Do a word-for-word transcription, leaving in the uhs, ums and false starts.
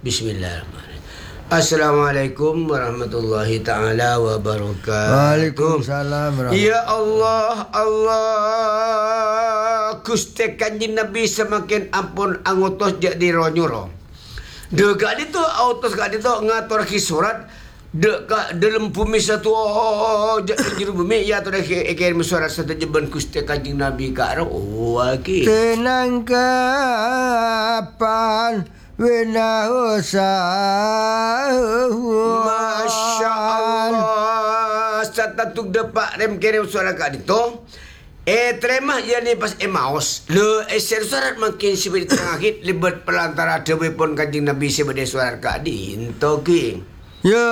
Bismillahirrahmanirrahim. Assalamualaikum warahmatullahi ta'ala wabarakatuh. Waalaikumsalam warahmatullahi. Ya Allah, Allah Gusti Kanjeng Nabi semakin ampun angutus jadi ronyuro. De gak itu autos gak itu ngatur ki surat de ka dalam bumi satu oh jero bumi ya tu dah kirim surat satu jeban Gusti Kanjeng Nabi ka oh aki. Tenang kapan wena usah. Masya Allah. Satatuk depak rem kirim surat kat itu. Eh terima ya ni pas emaus. Le eser surat makin sebelah tengah kit libat pelantara dewe pun Kanjeng Nabi sebelah surat kat di. Into ki. Ya